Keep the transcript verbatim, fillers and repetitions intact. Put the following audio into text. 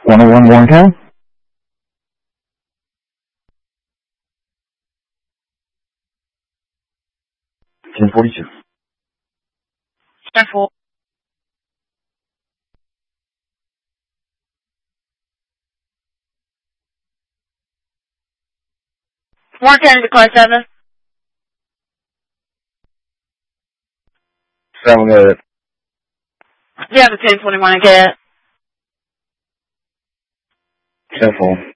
one oh one Warrentown. ten forty-two. ten four. Warren County to car seven. seven good. You have a ten twenty-one again. ten four.